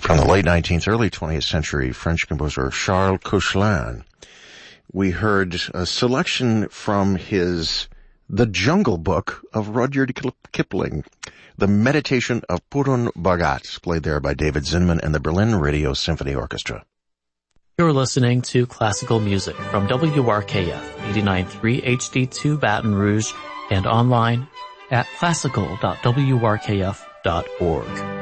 From the late 19th, early 20th century French composer Charles Koechlin, we heard a selection from his The Jungle Book of Rudyard Kipling, The Meditation of Purun Bhagat, played there by David Zinman and the Berlin Radio Symphony Orchestra. You're listening to classical music from WRKF 89.3 HD2 Baton Rouge and online at classical.wrkf.org.